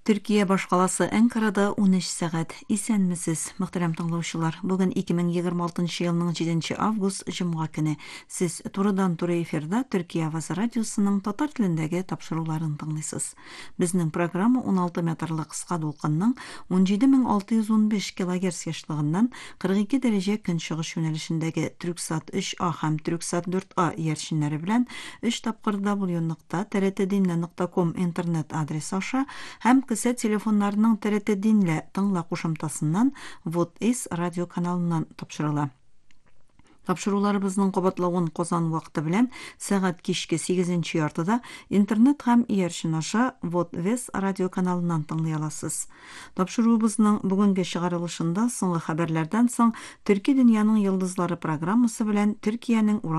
Төркия башкаласы Анкарада 13 сәгать. Исәнмесез, мөхтәрәм тыңлаучылар. Бүген 2026 елның 7 август җомга көне. Сез турыдан-туры эфирда Төркия Аваз радиосының татар телендәге тапшыруларын тыңлыйсыз. Безнең программа 16 метрлы кыска дулкынның 17615 кГц яшьлегеннән 42 дәрәҗә көнчыгыш юнәлешендәге Түрксат 3А һәм Түрксат 4А иярченнәре белән 3 тапкыр w.nokta trdinle.com интернет адресы аша һәм кесә телефоннарының TRT Dinle тыңла кушымтасыннан Вот-Эс радио каналыннан тапшырыла. Тапшыруларыбызның кабатлавын Казан вакыты белән сәгать кичке 8 яртыда интернет һәм иярчен аша Вот-Вес радио каналыннан тыңлый аласыз. Тапшыруыбызның бүгенге чыгарылышында соңгы хәбәрләрдән соң Төрки дөньяның йолдызлары программасы белән Төркиянең